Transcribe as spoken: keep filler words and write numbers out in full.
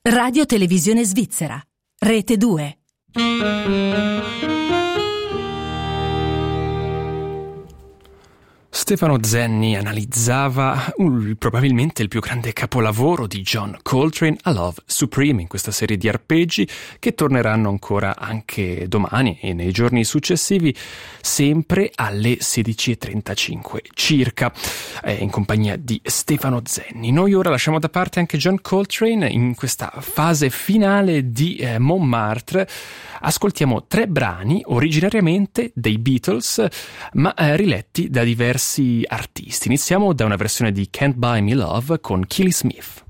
Radio Televisione Svizzera, Rete due. Stefano Zenni analizzava uh, probabilmente il più grande capolavoro di John Coltrane, A Love Supreme, in questa serie di arpeggi che torneranno ancora anche domani e nei giorni successivi, sempre alle sedici e trentacinque circa, eh, in compagnia di Stefano Zenni. Noi ora lasciamo da parte anche John Coltrane in questa fase finale di eh, Montmartre. Ascoltiamo tre brani originariamente dei Beatles, ma eh, riletti da diversi artisti. Iniziamo da una versione di Can't Buy Me Love con Keely Smith.